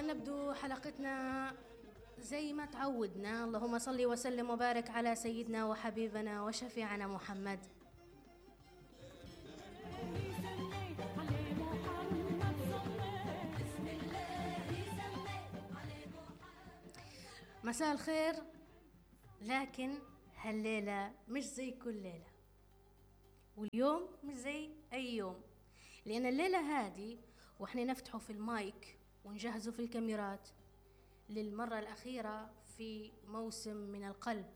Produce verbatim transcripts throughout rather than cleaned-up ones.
نبدو حلقتنا زي ما تعودنا. اللهم صل وسلم وبارك على سيدنا وحبيبنا وشفيعنا محمد. مساء الخير. لكن هالليلة مش زي كل ليلة، واليوم مش زي أي يوم، لأن الليلة هذه وإحنا نفتحوا في المايك ونجهزوا في الكاميرات للمرة الأخيرة في موسم من القلب،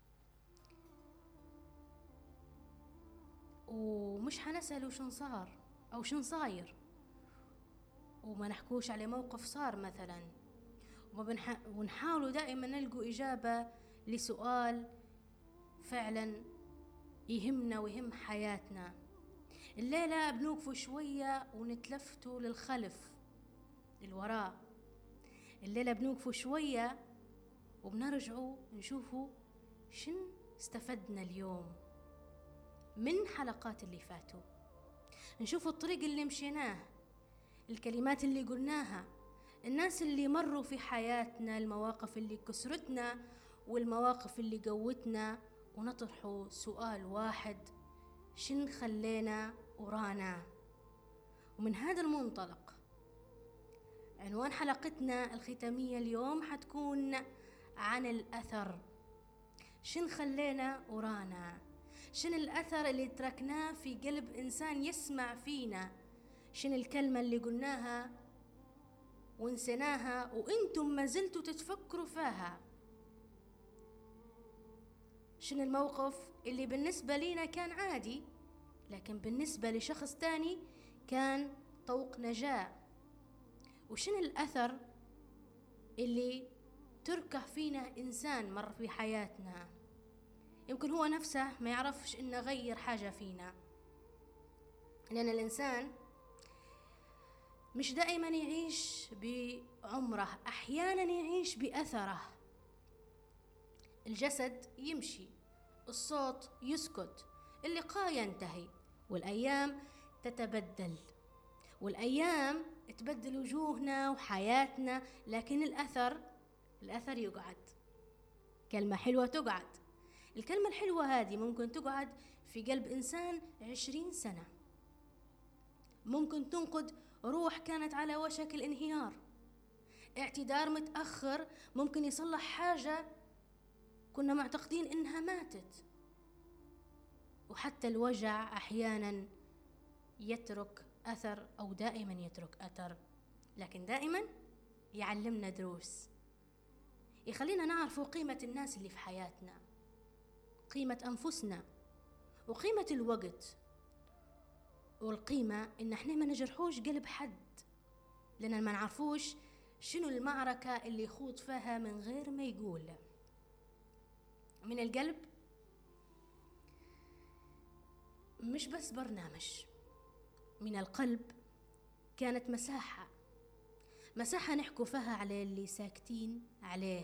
ومش حنسألوا شن صار أو شن صاير، وما نحكوش على موقف صار مثلا، وبنح... ونحاولوا دائما نلقوا إجابة لسؤال فعلا يهمنا ويهم حياتنا. الليلة بنوقفوا شوية ونتلفتوا للخلف للوراء. الليلة بنوقفوا شوية وبنرجعوا نشوفوا شن استفدنا اليوم من حلقات اللي فاتوا، نشوفوا الطريق اللي مشيناه، الكلمات اللي قلناها، الناس اللي مروا في حياتنا، المواقف اللي كسرتنا والمواقف اللي قوتنا، ونطرحوا سؤال واحد: شن خلينا ورانا؟ ومن هذا المنطلق عنوان حلقتنا الختامية اليوم حتكون عن الأثر. شن خلينا ورانا؟ شن الأثر اللي تركناه في قلب إنسان يسمع فينا؟ شن الكلمة اللي قلناها ونسيناها وإنتم ما زلتوا تتفكروا فيها؟ شن الموقف اللي بالنسبة لينا كان عادي لكن بالنسبة لشخص تاني كان طوق نجاة؟ وشن الأثر اللي تركه فينا إنسان مر في حياتنا يمكن هو نفسه ما يعرفش إنه غير حاجة فينا؟ لأن الإنسان مش دائما يعيش بعمره، أحيانا يعيش بأثره. الجسد يمشي، الصوت يسكت، اللقاء ينتهي، والأيام تتبدل، والأيام تبدل وجوهنا وحياتنا، لكن الأثر الأثر يقعد. كلمة حلوة تقعد. الكلمة الحلوة هذه ممكن تقعد في قلب إنسان عشرين سنة، ممكن تنقذ روح كانت على وشك الانهيار. اعتذار متأخر ممكن يصلح حاجة كنا معتقدين إنها ماتت. وحتى الوجع أحيانا يترك أثر، أو دائما يترك أثر، لكن دائما يعلمنا دروس، يخلينا نعرف قيمة الناس اللي في حياتنا، قيمة أنفسنا، وقيمة الوقت، والقيمة إن احنا ما نجرحوش قلب حد، لأن ما نعرفوش شنو المعركة اللي يخوض فيها من غير ما يقول. من القلب مش بس برنامج، من القلب كانت مساحة مساحة نحكوا فيها على اللي ساكتين عليه،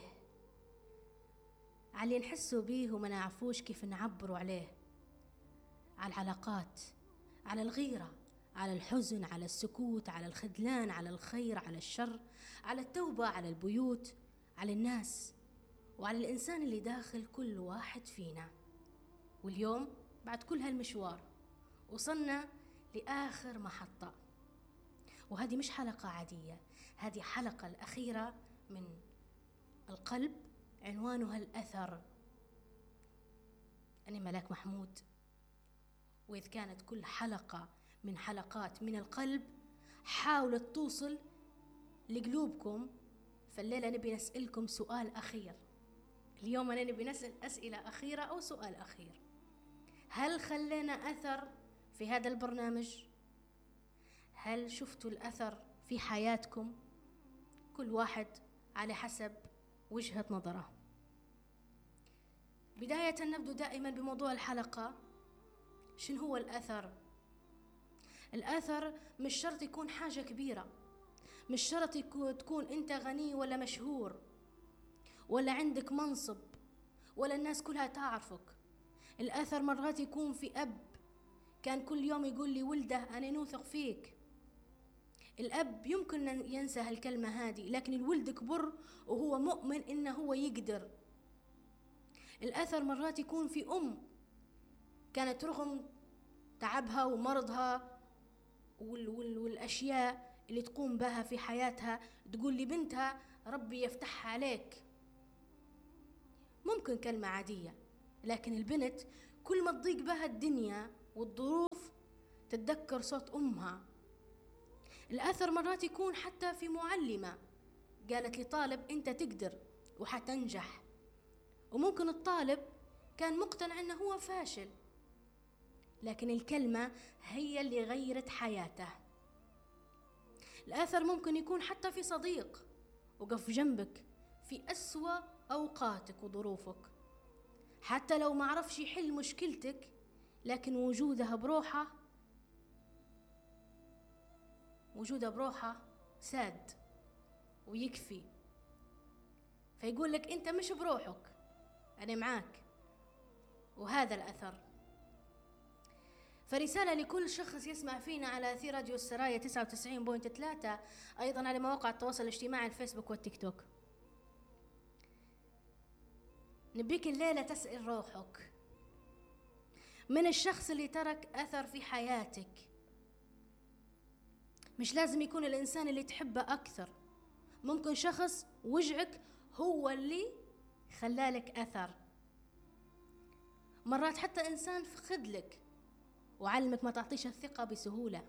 على اللي نحسوا بيه وما نعرفوش كيف نعبروا عليه، على العلاقات، على الغيرة، على الحزن، على السكوت، على الخذلان، على الخير، على الشر، على التوبة، على البيوت، على الناس، وعلى الإنسان اللي داخل كل واحد فينا. واليوم بعد كل هالمشوار وصلنا لآخر محطة، وهذه مش حلقة عادية، هذه حلقة الأخيرة من القلب، عنوانها الأثر. أنا ملاك محمود، وإذ كانت كل حلقة من حلقات من القلب حاولت توصل لقلوبكم، فالليلة نبي نسألكم سؤال أخير. اليوم أنا نبي نسأل أسئلة أخيرة أو سؤال أخير: هل خلينا أثر في هذا البرنامج؟ هل شفتوا الأثر في حياتكم؟ كل واحد على حسب وجهة نظره. بداية نبدأ دائما بموضوع الحلقة: شنو هو الأثر؟ الأثر مش شرط يكون حاجة كبيرة، مش شرط تكون أنت غني ولا مشهور ولا عندك منصب ولا الناس كلها تعرفك. الأثر مرات يكون في أب كان كل يوم يقول لي: ولده أنا نوثق فيك. الأب يمكن أن ينسى هالكلمة هذه، لكن الولد كبر وهو مؤمن إنه هو يقدر. الأثر مرات يكون في أم كانت رغم تعبها ومرضها وال وال والأشياء اللي تقوم بها في حياتها تقول لبنتها ربي يفتحها عليك. ممكن كلمة عادية، لكن البنت كل ما تضيق بها الدنيا والظروف تتذكر صوت أمها. الأثر مرات يكون حتى في معلمة قالت لطالب أنت تقدر وحتنجح، وممكن الطالب كان مقتنع أنه هو فاشل، لكن الكلمة هي اللي غيرت حياته. الأثر ممكن يكون حتى في صديق وقف جنبك في أسوأ أوقاتك وظروفك، حتى لو ما عرفش يحل مشكلتك، لكن وجودها بروحه وجودها بروحه ساد ويكفي، فيقول لك أنت مش بروحك، أنا معاك. وهذا الأثر. فرسالة لكل شخص يسمع فينا على أثير راديو السرايا تسعة وتسعين فاصلة ثلاثة، أيضا على مواقع التواصل الاجتماعي الفيسبوك والتيك توك. نبيك الليلة تسأل روحك من الشخص اللي ترك أثر في حياتك. مش لازم يكون الإنسان اللي تحبه أكثر، ممكن شخص وجعك هو اللي خلالك أثر. مرات حتى إنسان فقدلك وعلمك ما تعطيش الثقة بسهولة،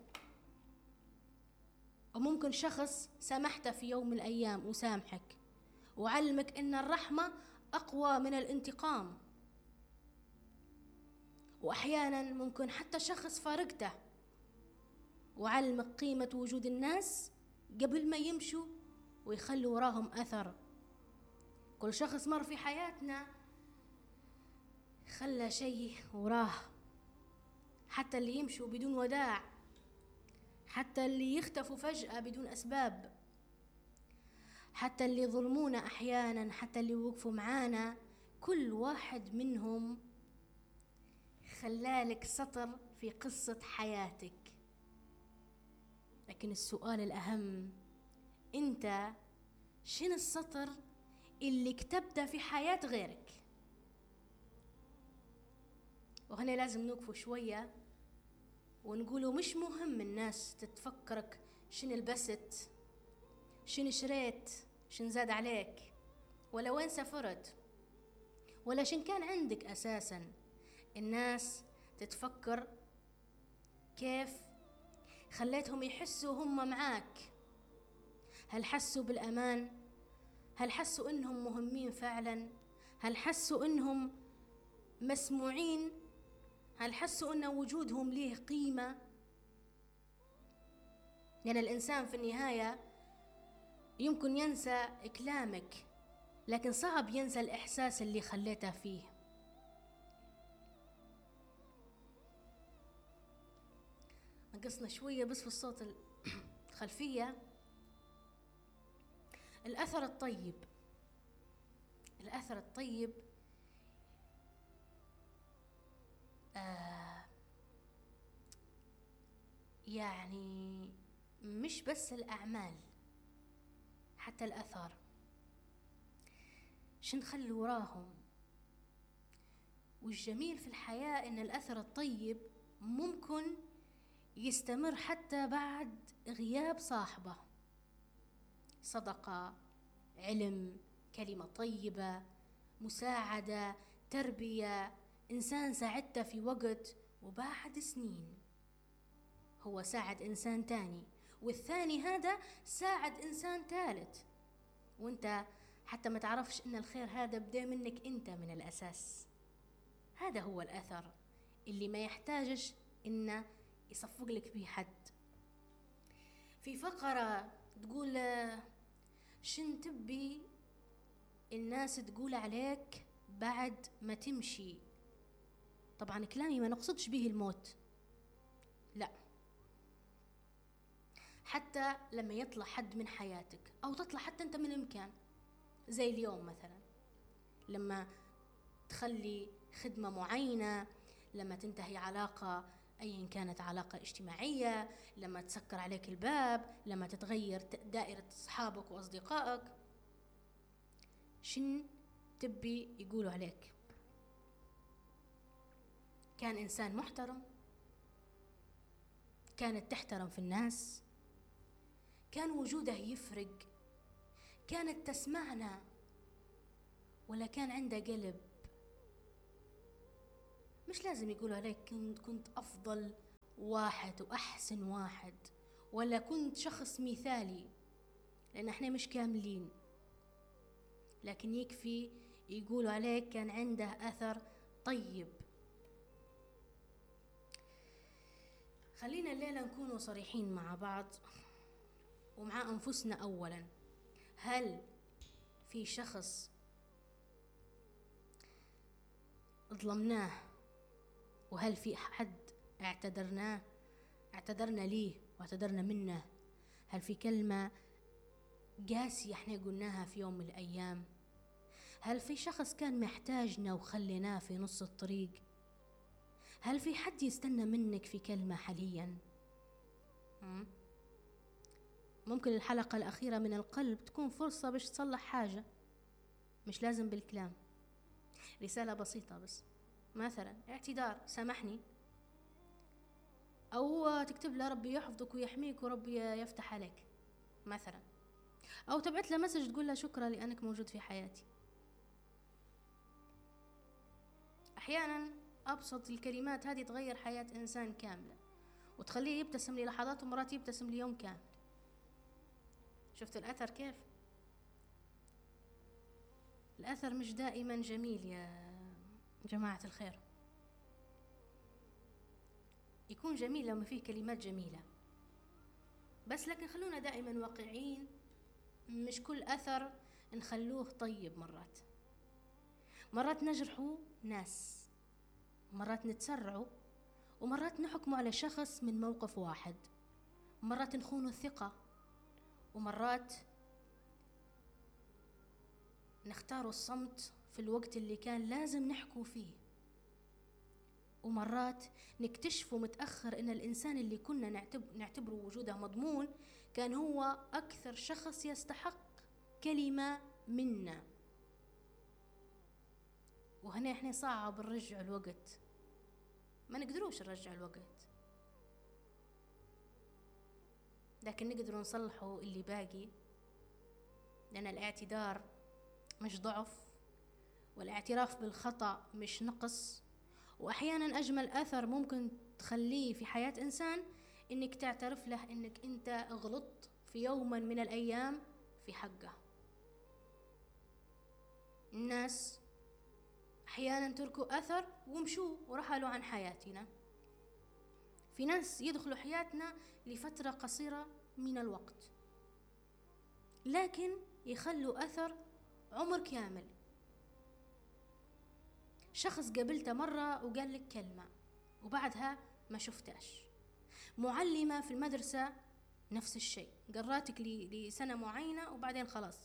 وممكن شخص سامحته في يوم من الأيام وسامحك وعلمك إن الرحمة أقوى من الانتقام. وأحيانا ممكن حتى شخص فارقته وعلمك قيمة وجود الناس قبل ما يمشوا ويخلوا وراهم أثر. كل شخص مر في حياتنا خلى شيء وراه، حتى اللي يمشوا بدون وداع، حتى اللي يختفوا فجأة بدون أسباب، حتى اللي ظلمونا أحيانا، حتى اللي وقفوا معانا، كل واحد منهم خلالك سطر في قصة حياتك. لكن السؤال الأهم، أنت شنو السطر اللي كتبته في حياة غيرك؟ وهنا لازم نوقفوا شوية ونقولوا مش مهم الناس تتفكرك شنو لبست، شنو شريت، شنو زاد عليك، ولا وين سافرت، ولا شن كان عندك أساسا. الناس تتفكر كيف خليتهم يحسوا هم معاك. هل حسوا بالأمان؟ هل حسوا إنهم مهمين فعلا؟ هل حسوا إنهم مسموعين؟ هل حسوا إن وجودهم ليه قيمة؟ لأن الإنسان في النهاية يمكن ينسى كلامك، لكن صعب ينسى الإحساس اللي خليته فيه. نقصنا شوية بس في الصوت الخلفية. الأثر الطيب، الأثر الطيب آه يعني مش بس الأعمال، حتى الأثر شن نخلي وراهم. والجميل في الحياة إن الأثر الطيب ممكن يستمر حتى بعد غياب صاحبه. صدقة، علم، كلمة طيبة، مساعدة، تربية، إنسان ساعدته في وقت وبعد سنين هو ساعد إنسان تاني، والثاني هذا ساعد إنسان ثالث، وانت حتى ما تعرفش إن الخير هذا بدأ منك انت من الأساس. هذا هو الأثر اللي ما يحتاجش إنه يصفق لك به حد. في فقرة تقول شن تبي الناس تقول عليك بعد ما تمشي. طبعا كلامي ما نقصدش به الموت، لا، حتى لما يطلع حد من حياتك أو تطلع حتى أنت من المكان، زي اليوم مثلا لما تخلي خدمة معينة، لما تنتهي علاقة أيا كانت علاقة اجتماعية، لما تسكر عليك الباب، لما تتغير دائرة أصحابك وأصدقائك. شن تبي يقولوا عليك؟ كان إنسان محترم؟ كانت تحترم في الناس؟ كان وجوده يفرق؟ كانت تسمعنا؟ ولا كان عنده قلب؟ مش لازم يقولوا عليك كنت كنت أفضل واحد وأحسن واحد، ولا كنت شخص مثالي، لأن احنا مش كاملين، لكن يكفي يقولوا عليك كان عنده أثر طيب. خلينا الليلة نكونوا صريحين مع بعض ومع أنفسنا. أولا، هل في شخص ظلمناه؟ وهل في حد اعتذرناه اعتذرنا ليه واعتذرنا منه؟ هل في كلمة قاسية احنا قلناها في يوم من الأيام؟ هل في شخص كان محتاجنا وخليناه في نص الطريق؟ هل في حد يستنى منك في كلمة حاليا؟ ممكن الحلقة الأخيرة من القلب تكون فرصة باش تصلح حاجة، مش لازم بالكلام، رسالة بسيطة بس، مثلا اعتذار، سامحني، أو تكتب له ربي يحفظك ويحميك وربي يفتح عليك مثلا، أو تبعت له مسج تقول له شكرا لأنك موجود في حياتي. أحيانا أبسط الكلمات هذه تغير حياة إنسان كاملة وتخليه يبتسم للحظات ومرات يبتسم ليوم كامل. شفت الأثر كيف؟ الأثر مش دائما جميل يا جماعة الخير، يكون جميل لما فيه كلمات جميلة بس، لكن خلونا دائما واقعين، مش كل أثر نخلوه طيب. مرات مرات نجرحوا ناس، مرات نتسرعوا، ومرات نحكموا على شخص من موقف واحد، مرات نخونوا الثقة، ومرات نختاروا الصمت في الوقت اللي كان لازم نحكوا فيه، ومرات نكتشفوا متأخر إن الإنسان اللي كنا نعتبر نعتبره وجوده مضمون كان هو أكثر شخص يستحق كلمة منا. وهنا إحنا صعب نرجع الوقت، ما نقدروش نرجع الوقت، لكن نقدر نصلحه اللي باقي، لأن الاعتذار مش ضعف، والاعتراف بالخطأ مش نقص. وأحيانا أجمل أثر ممكن تخليه في حياة إنسان إنك تعترف له إنك أنت غلطت في يوم من الأيام في حقه. الناس أحيانا تركوا أثر ومشوا ورحلوا عن حياتنا. في ناس يدخلوا حياتنا لفترة قصيرة من الوقت، لكن يخلوا أثر عمر كامل. شخص قابلته مرة وقال لك كلمة وبعدها ما شفتاش. معلمة في المدرسة نفس الشيء، قراتك لسنة معينة وبعدين خلاص.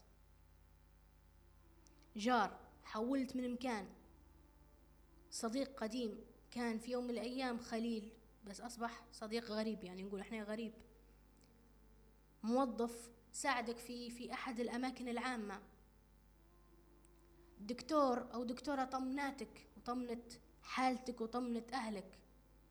جار حولت من مكان. صديق قديم كان في يوم من الأيام خليل بس أصبح صديق غريب، يعني نقول إحنا غريب. موظف ساعدك في في أحد الأماكن العامة. دكتور أو دكتورة طمناتك وطمنت حالتك وطمنت أهلك.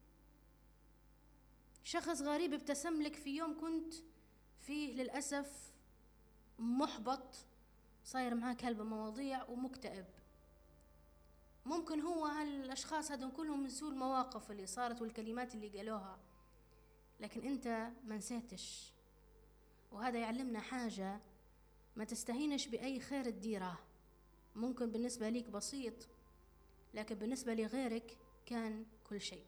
شخص غريب ابتسم لك في يوم كنت فيه للأسف محبط، صاير معاك هلبة مواضيع ومكتئب. ممكن هو هالأشخاص هذول كلهم من سوء المواقف اللي صارت والكلمات اللي قالوها، لكن أنت ما نسيتش. وهذا يعلمنا حاجة، ما تستهينش بأي خير تديره. ممكن بالنسبة ليك بسيط، لكن بالنسبة لغيرك كان كل شيء.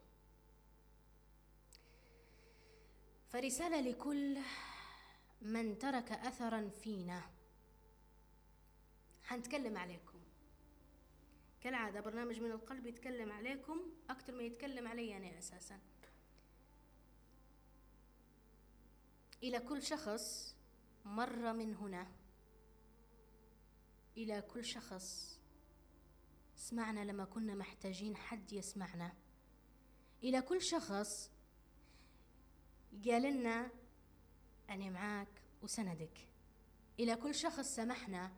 فرسالة لكل من ترك أثرا فينا. هنتكلم عليكم كالعادة، برنامج من القلب يتكلم عليكم أكتر ما يتكلم علي أنا أساسا. إلى كل شخص مر من هنا، إلى كل شخص سمعنا لما كنا محتاجين حد يسمعنا، إلى كل شخص قال لنا أنا معاك وسندك، إلى كل شخص سمحنا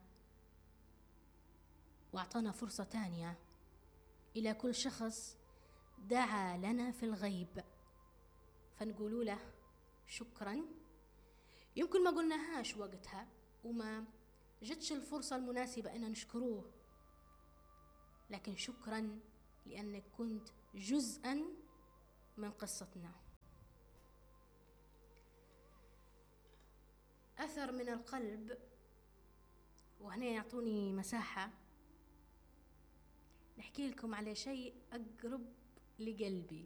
وأعطانا فرصة تانية، إلى كل شخص دعا لنا في الغيب فنقول له شكرا. يمكن ما قلناهاش وقتها وما جتش الفرصة المناسبة أن نشكروه، لكن شكرا لأنك كنت جزءا من قصتنا. أثر من القلب، وهنا يعطوني مساحة نحكي لكم على شيء أقرب لقلبي.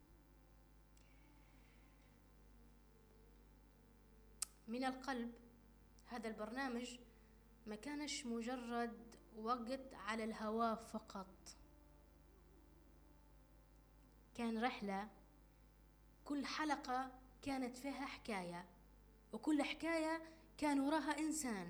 من القلب هذا البرنامج ما كانش مجرد وقت على الهواء فقط، كان رحلة كل حلقة كانت فيها حكاية، وكل حكاية كان وراها إنسان،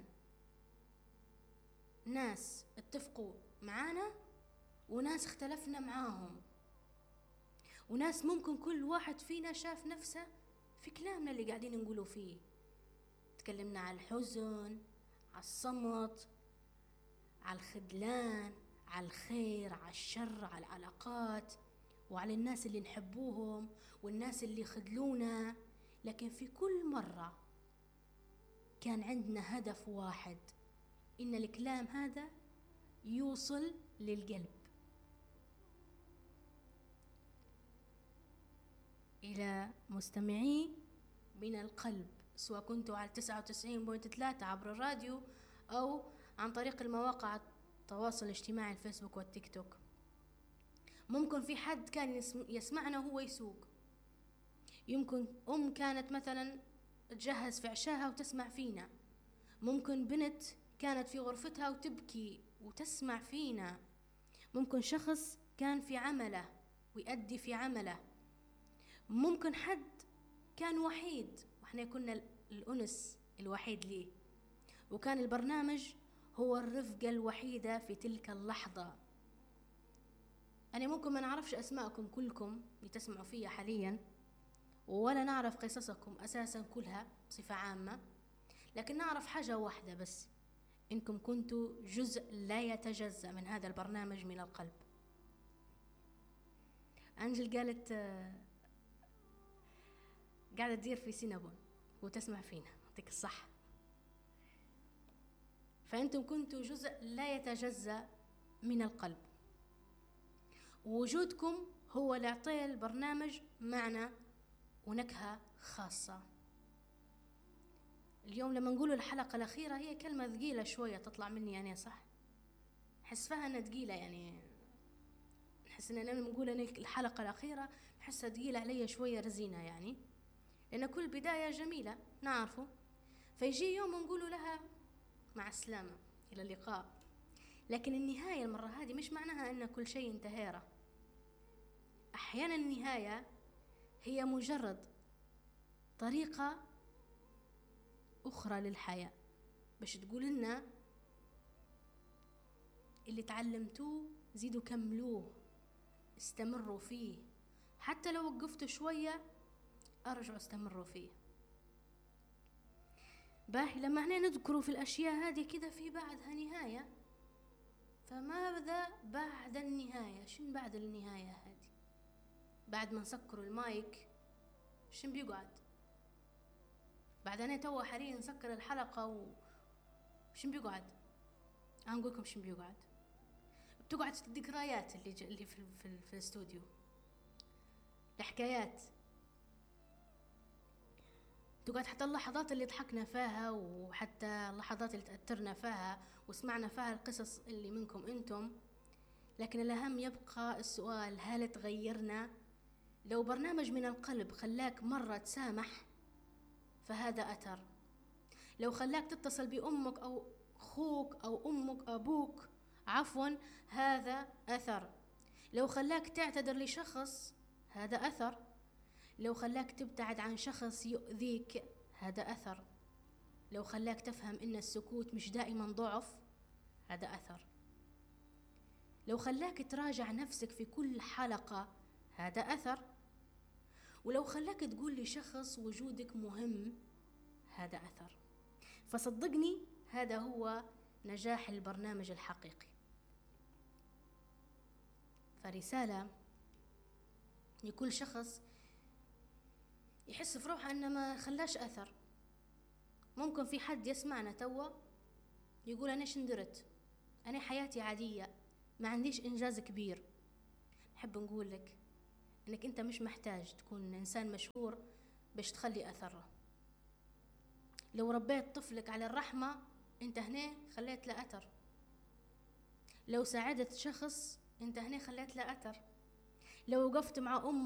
ناس اتفقوا معانا وناس اختلفنا معاهم، وناس ممكن كل واحد فينا شاف نفسه في كلامنا اللي قاعدين نقوله فيه. تكلمنا على الحزن، على الصمت، على الخذلان، على الخير، على الشر، على العلاقات، وعلى الناس اللي نحبوهم والناس اللي خذلونا. لكن في كل مرة كان عندنا هدف واحد، إن الكلام هذا يوصل للقلب. إلى مستمعي من القلب، سواء كنتوا على تسعة وتسعين فاصلة ثلاثة عبر الراديو أو عن طريق المواقع التواصل الاجتماعي الفيسبوك والتيك توك. ممكن في حد كان يسمعنا وهو يسوق، يمكن أم كانت مثلا تجهز في عشاها وتسمع فينا، ممكن بنت كانت في غرفتها وتبكي وتسمع فينا، ممكن شخص كان في عمله ويؤدي في عمله، ممكن حد كان وحيد واحنا كنا الأنس الوحيد ليه، وكان البرنامج هو الرفقة الوحيدة في تلك اللحظة. أنا ممكن ما نعرفش أسماءكم كلكم اللي تسمعوا فيها حاليا، ولا نعرف قصصكم أساسا كلها بصفة عامة، لكن نعرف حاجة واحدة بس، إنكم كنتوا جزء لا يتجزأ من هذا البرنامج من القلب. أنجل قالت قاعدة تدير في سينابون وتسمع فينا، يعطيك الصح. فأنتم كنتوا جزء لا يتجزأ من القلب، ووجودكم هو اللي أعطى البرنامج معنى ونكهة خاصة. اليوم لما نقول الحلقة الأخيرة هي كلمة ثقيلة شوية تطلع مني يعني، صح؟ نحس فيها أنها ثقيلة، يعني نحس أن لما نقول أن الحلقة الأخيرة نحسها ثقيلة علي شوية، رزينة يعني، لأن كل بداية جميلة نعرفه، فيجي يوم نقول لها مع السلامة إلى اللقاء. لكن النهاية المرة هذه مش معناها أن كل شيء انتهى. أحيانا النهاية هي مجرد طريقة أخرى للحياة، باش تقول لنا اللي تعلمتوه زيدوا كملوه، استمروا فيه، حتى لو وقفتوا شوية أرجعوا استمروا فيه. باهي لما احنا نذكروا في الأشياء هذه كده في بعدها نهاية، فماذا بعد النهاية؟ شن بعد النهاية هذه؟ بعد ما نسكروا المايك شن بيقعد؟ بعد أنا توا حاليا نسكر الحلقة وشن بيقعد؟ أنا نقول لكم شن بيقعد. بتقعد الذكريات اللي ج... اللي في في, في الاستوديو، الحكايات، تقعد حتى اللحظات اللي ضحكنا فيها، وحتى اللحظات اللي تأثرنا فيها وسمعنا فيها القصص اللي منكم انتم. لكن الأهم يبقى السؤال، هل تغيرنا؟ لو برنامج من القلب خلاك مرة تسامح فهذا أثر. لو خلاك تتصل بأمك أو أخوك أو أمك أبوك عفوا هذا أثر. لو خلاك تعتذر لشخص هذا أثر. لو خلاك تبتعد عن شخص يؤذيك هذا أثر. لو خلاك تفهم إن السكوت مش دائما ضعف هذا أثر. لو خلاك تراجع نفسك في كل حلقة هذا أثر. ولو خلاك تقول لي شخص وجودك مهم، هذا أثر. فصدقني هذا هو نجاح البرنامج الحقيقي. فرسالة لكل شخص يحس في روحه أنه ما خلاش أثر. ممكن في حد يسمعنا توا يقول أنا شندرت، أنا حياتي عادية، ما عنديش إنجاز كبير. نحب نقول لك أنك أنت مش محتاج تكون إنسان مشهور باش تخلي أثره. لو ربيت طفلك على الرحمة أنت هنا خليت له أثر. لو ساعدت شخص أنت هنا خليت له أثر. لو وقفت مع أم